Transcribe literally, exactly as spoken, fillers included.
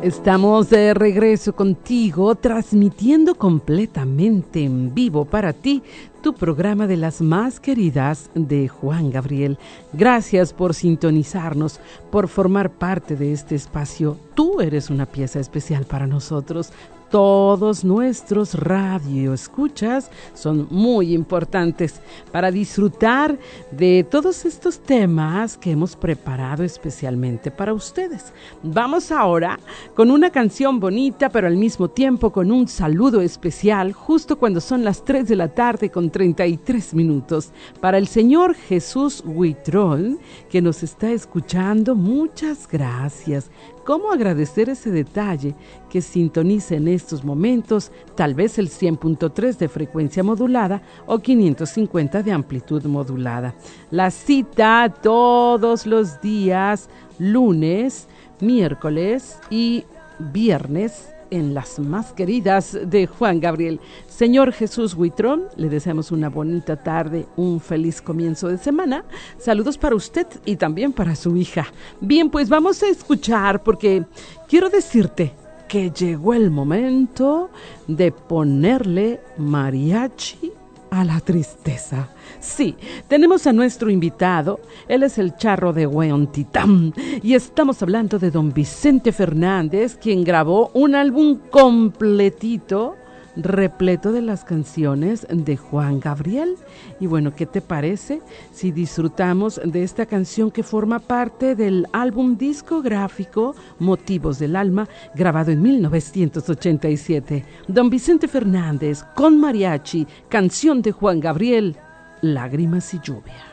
Estamos de regreso contigo, transmitiendo completamente en vivo para ti tu programa de las más queridas de Juan Gabriel. Gracias por sintonizarnos, por formar parte de este espacio. Tú eres una pieza especial para nosotros. Todos nuestros radioescuchas son muy importantes para disfrutar de todos estos temas que hemos preparado especialmente para ustedes. Vamos ahora con una canción bonita, pero al mismo tiempo con un saludo especial, justo cuando son las tres de la tarde con treinta y tres minutos, para el señor Jesús Huitrón, que nos está escuchando. Muchas gracias. ¿Cómo agradecer ese detalle que sintoniza en estos momentos tal vez el cien punto tres de frecuencia modulada o quinientos cincuenta de amplitud modulada? La cita todos los días, lunes, miércoles y viernes, en las más queridas de Juan Gabriel. Señor Jesús Huitrón, le deseamos una bonita tarde, un feliz comienzo de semana. Saludos para usted y también para su hija. Bien, pues vamos a escuchar, porque quiero decirte que llegó el momento de ponerle mariachi a la tristeza. Sí, tenemos a nuestro invitado. Él es el Charro de Hueontitán y estamos hablando de don Vicente Fernández, quien grabó un álbum completito, repleto de las canciones de Juan Gabriel. Y bueno, ¿qué te parece si disfrutamos de esta canción que forma parte del álbum discográfico Motivos del Alma, grabado en mil novecientos ochenta y siete? Don Vicente Fernández con mariachi, canción de Juan Gabriel, Lágrimas y lluvia.